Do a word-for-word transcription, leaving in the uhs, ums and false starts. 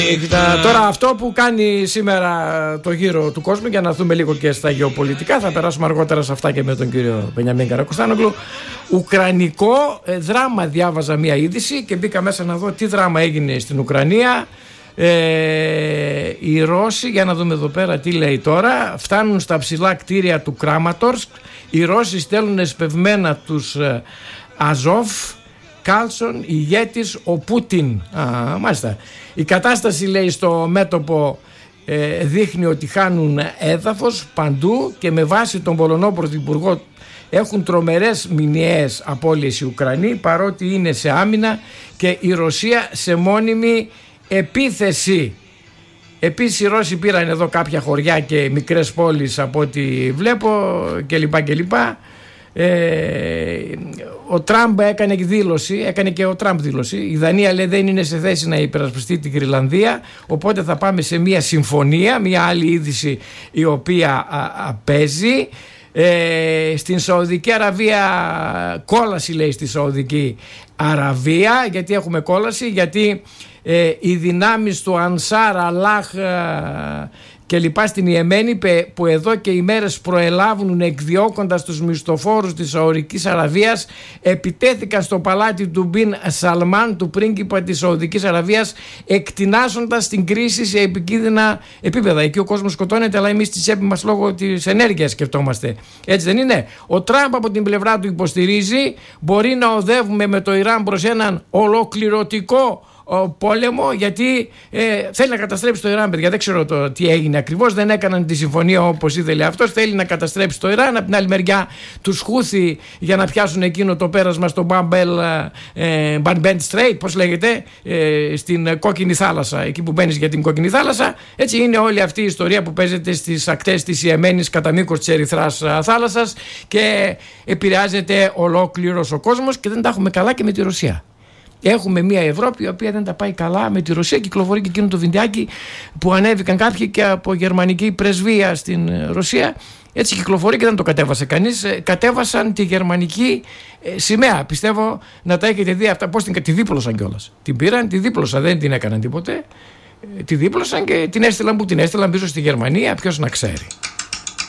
Τώρα αυτό που κάνει σήμερα το γύρο του κόσμου, για να δούμε λίγο και στα γεωπολιτικά, θα περάσουμε αργότερα σε αυτά και με τον κύριο Μπενιαμίν Καρακοστάνογλου. Ουκρανικό ε, δράμα, διάβαζα μία είδηση και μπήκα μέσα να δω τι δράμα έγινε στην Ουκρανία. Ε, οι Ρώσοι, για να δούμε εδώ πέρα τι λέει τώρα, φτάνουν στα ψηλά κτίρια του Κράματορσκ. Οι Ρώσοι στέλνουν εσπευμένα τους ε, Αζόφ, Κάλσον, ηγέτης ο Πούτιν. Α, μάλιστα. Η κατάσταση, λέει, στο μέτωπο ε, δείχνει ότι χάνουν έδαφος παντού και με βάση τον Πολωνό Πρωθυπουργό έχουν τρομερές μηνιαίες απώλειες οι Ουκρανοί, παρότι είναι σε άμυνα και η Ρωσία σε μόνιμη επίθεση. Επίσης οι Ρώσοι πήραν εδώ κάποια χωριά και μικρές πόλεις από ό,τι βλέπω κλπ. κλπ. Ε, ο Τραμπ έκανε και δήλωση, έκανε και ο Τραμπ δήλωση. Η Δανία, λέει, δεν είναι σε θέση να υπερασπιστεί την Γροιλανδία, οπότε θα πάμε σε μια συμφωνία, μια άλλη είδηση η οποία α, α, παίζει. Ε, στην Σαουδική Αραβία κόλαση, λέει, στη Σαουδική Αραβία. Γιατί έχουμε κόλαση? Γιατί ε, οι δυνάμεις του Ανσάρ Αλάχ ε, και λοιπά στην Ιεμένη, που εδώ και ημέρες προελάβουν εκδιώκοντας τους μισθοφόρους της Σαουδικής Αραβίας, επιτέθηκαν στο παλάτι του Μπιν Σαλμάν, του πρίγκιπα της Σαουδικής Αραβίας, εκτινάσσοντας την κρίση σε επικίνδυνα επίπεδα. Εκεί ο κόσμος σκοτώνεται, αλλά εμείς στη τσέπη μας λόγω της ενέργειας σκεφτόμαστε. Έτσι δεν είναι? Ο Τραμπ από την πλευρά του υποστηρίζει μπορεί να οδεύουμε με το Ιράν προς έναν ολοκληρωτικό ο πόλεμο, γιατί ε, θέλει να καταστρέψει το Ιράν, παιδιά. Δεν ξέρω το τι έγινε ακριβώς. Δεν έκαναν τη συμφωνία όπως ήθελε αυτός. Θέλει να καταστρέψει το Ιράν. Από την άλλη μεριά, τους Χούθι, για να πιάσουν εκείνο το πέρασμα στο Μπάνμπεντ Στρέιτ, πώς λέγεται, ε, στην Κόκκινη Θάλασσα, εκεί που μπαίνεις για την Κόκκινη Θάλασσα. Έτσι είναι όλη αυτή η ιστορία που παίζεται στις ακτές της Ιεμένης κατά μήκος της Ερυθράς θάλασσας και επηρεάζεται ολόκληρος ο κόσμος, και δεν τα έχουμε καλά και με τη Ρωσία. Έχουμε μια Ευρώπη η οποία δεν τα πάει καλά με τη Ρωσία. Κυκλοφορεί και εκείνο το βιντεάκι που ανέβηκαν κάποιοι και από γερμανική πρεσβεία στην Ρωσία. Έτσι κυκλοφορεί και δεν το κατέβασε κανείς. Κατέβασαν τη γερμανική σημαία. Πιστεύω να τα έχετε δει αυτά. Πώς την τη δίπλωσαν κιόλας. Την πήραν, τη δίπλωσαν, δεν την έκαναν τίποτε. Τη δίπλωσαν και την έστειλαν που την έστειλαν πίσω στη Γερμανία. Ποιος να ξέρει.